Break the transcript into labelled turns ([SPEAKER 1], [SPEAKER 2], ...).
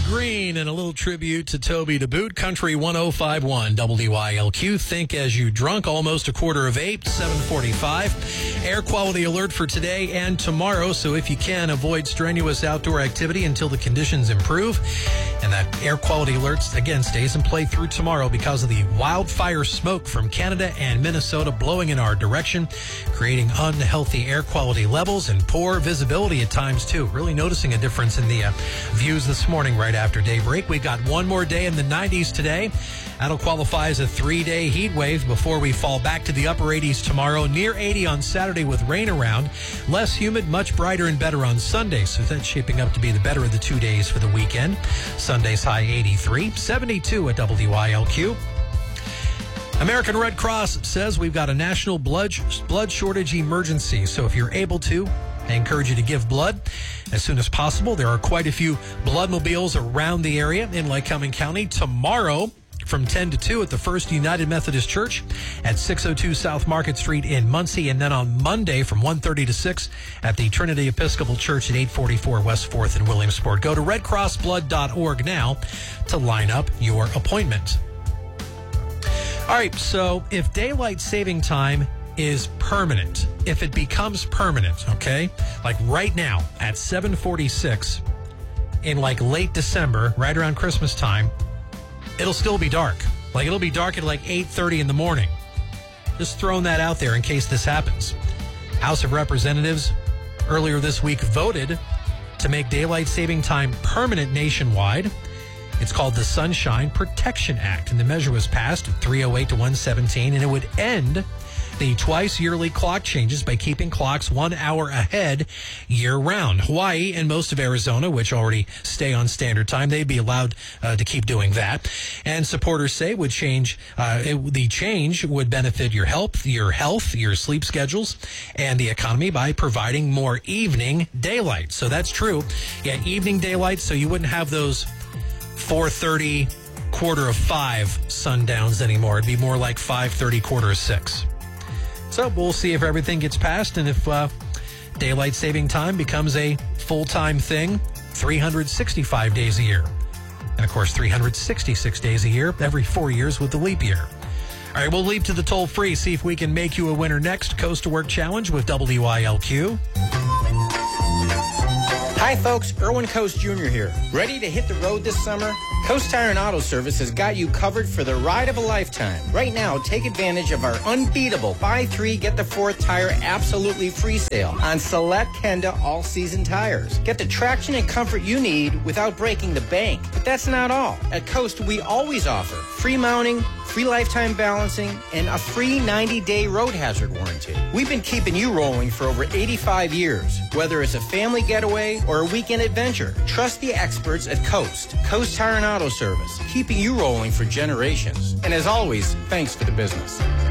[SPEAKER 1] Green and a little tribute to Toby to boot. Country 105.1 WILQ. Think as you drunk. Almost 7:45. 7:45. Air quality alert for today and tomorrow. So if you can, avoid strenuous outdoor activity until the conditions improve. And that air quality alert, again, stays in play through tomorrow because of the wildfire smoke from Canada and Minnesota blowing in our direction, creating unhealthy air quality levels and poor visibility at times, too. Really noticing a difference in the views this morning right after daybreak. We've got one more day in the 90s today. That'll qualify as a 3-day heat wave before we fall back to the upper 80s tomorrow. Near 80 on Saturday with rain around. Less humid, much brighter and better on Sunday. So that's shaping up to be the better of the 2 days for the weekend. Sunday's high 83. 72 at WILQ. American Red Cross says we've got a national blood shortage emergency. So if you're able to, I encourage you to give blood as soon as possible. There are quite a few bloodmobiles around the area in Lycoming County. Tomorrow, from 10 to 2 at the First United Methodist Church at 602 South Market Street in Muncie. And then on Monday from 1:30 to 6 at the Trinity Episcopal Church at 844 West 4th in Williamsport. Go to redcrossblood.org now to line up your appointment. All right, so if daylight saving time is permanent, if it becomes permanent, okay, like right now at 7:46 in like late December, right around Christmas time, it'll still be dark. Like it'll be dark at like 8:30 in the morning. Just throwing that out there in case this happens. House of Representatives earlier this week voted to make daylight saving time permanent nationwide. It's called the Sunshine Protection Act, and the measure was passed at 308 to 117, and it would end the twice-yearly clock changes by keeping clocks 1 hour ahead year-round. Hawaii and most of Arizona, which already stay on standard time, they'd be allowed to keep doing that. And supporters say the change would benefit your health, your sleep schedules, and the economy by providing more evening daylight. So that's true. Yeah, evening daylight, so you wouldn't have those 4:30, 4:45 sundowns anymore. It'd be more like 5:30, 5:45. So we'll see if everything gets passed and if daylight saving time becomes a full-time thing 365 days a year. And, of course, 366 days a year every 4 years with the leap year. All right, we'll leap to the toll-free, see if we can make you a winner next. Coast to Work Challenge with WILQ.
[SPEAKER 2] Hi, folks. Erwin Coast Jr. here. Ready to hit the road this summer? Coast Tire and Auto Service has got you covered for the ride of a lifetime. Right now, take advantage of our unbeatable buy 3, get the 4th tire absolutely free sale on select Kenda all-season tires. Get the traction and comfort you need without breaking the bank. But that's not all. At Coast, we always offer free mounting, free lifetime balancing, and a free 90-day road hazard warranty. We've been keeping you rolling for over 85 years. Whether it's a family getaway or a weekend adventure, trust the experts at Coast Tire and Auto Service, keeping you rolling for generations. And as always, thanks for the business.